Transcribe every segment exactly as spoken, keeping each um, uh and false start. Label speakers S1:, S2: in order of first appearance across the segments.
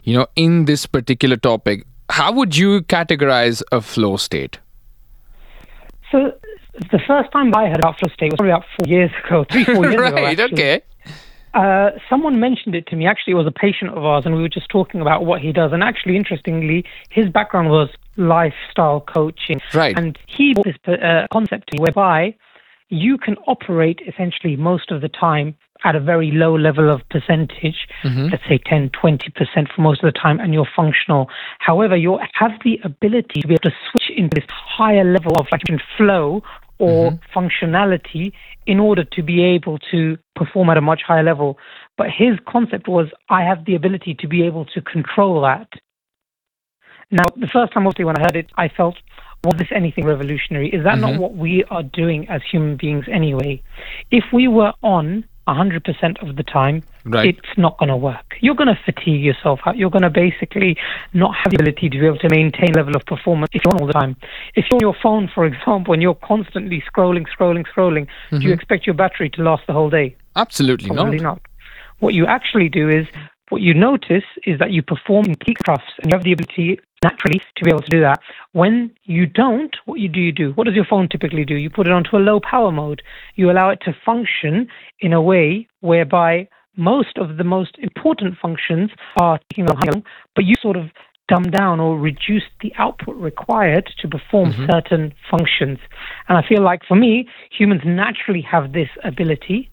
S1: you know, in this particular topic. How would you categorize a flow state?
S2: So the first time I heard about flow state was probably about four years ago, three, four years
S1: right,
S2: ago, actually.
S1: okay.
S2: Uh, someone mentioned it to me. Actually, it was a patient of ours, and we were just talking about what he does. And actually, interestingly, his background was lifestyle coaching.
S1: Right.
S2: And he brought this uh, concept to me whereby you can operate essentially most of the time at a very low level of percentage, mm-hmm. let's say ten, twenty percent for most of the time, and you're functional. However, you have the ability to be able to switch into this higher level of like flow or mm-hmm. functionality in order to be able to perform at a much higher level. But his concept was, I have the ability to be able to control that. Now, the first time, obviously, when I heard it, I felt, was this anything revolutionary? Is that mm-hmm. not what we are doing as human beings anyway? If we were on one hundred percent of the time, right. it's not going to work. You're going to fatigue yourself out. You're going to basically not have the ability to be able to maintain level of performance if you're on all the time. If you're on your phone, for example, and you're constantly scrolling, scrolling, scrolling, mm-hmm. do you expect your battery to last the whole day?
S1: Absolutely
S2: Probably
S1: not.
S2: not. What you actually do is, what you notice is that you perform in peak troughs, and you have the ability naturally to be able to do that. When you don't, what you do you do? What does your phone typically do? You put it onto a low power mode. You allow it to function in a way whereby most of the most important functions are taking a high, but you sort of dumb down or reduce the output required to perform mm-hmm. certain functions. And I feel like for me, humans naturally have this ability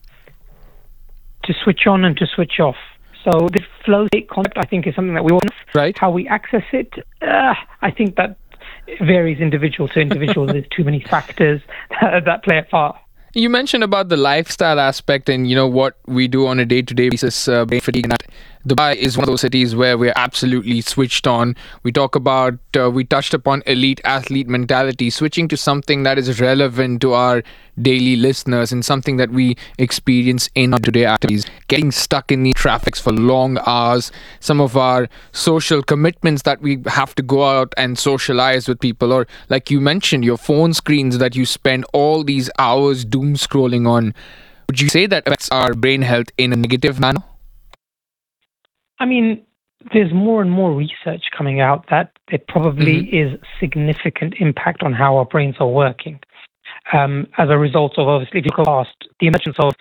S2: to switch on and to switch off. So this flow state concept, I think, is something that we all know.
S1: Right.
S2: How we access it, uh, I think that varies individual to individual. There's too many factors that, that play a part.
S1: You mentioned about the lifestyle aspect and, you know, what we do on a day-to-day basis, uh, brain fatigue, and that Dubai is one of those cities where we're absolutely switched on. We talk about, uh, we touched upon elite athlete mentality, switching to something that is relevant to our daily listeners and something that we experience in our day-to-day activities. Getting stuck in the traffics for long hours, some of our social commitments that we have to go out and socialize with people, or like you mentioned, your phone screens that you spend all these hours doom scrolling on. Would you say that affects our brain health in a negative manner?
S2: I mean, there's more and more research coming out that it probably mm-hmm. is significant impact on how our brains are working. Um, as a result of, obviously, if you look past the emergence of